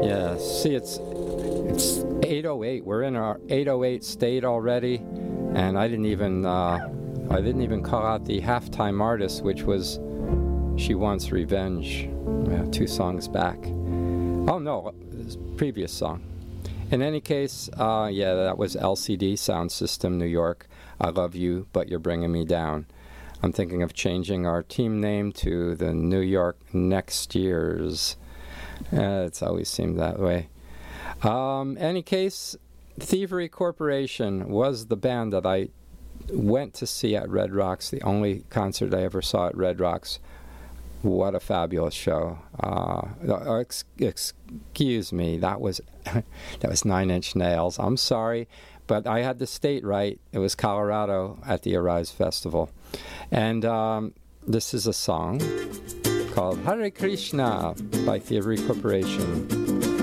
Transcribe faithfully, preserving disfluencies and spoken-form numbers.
Yeah, see, it's it's eight oh eight. We're in our eight oh eight state already, and I didn't even uh, I didn't even call out the halftime artist, which was She Wants Revenge, yeah, two songs back. Oh no, this previous song. In any case, uh, yeah, that was L C D Sound System, New York. I Love You, But You're Bringing Me Down. I'm thinking of changing our team name to the New York Next Years. Uh, it's always seemed that way. Um, any case, Thievery Corporation was the band that I went to see at Red Rocks, the only concert I ever saw at Red Rocks. What a fabulous show. Uh, ex- excuse me, that was that was Nine Inch Nails. I'm sorry, but I had the state right. It was Colorado at the Arise Festival. And um, this is a song called Hare Krishna by Thievery Corporation.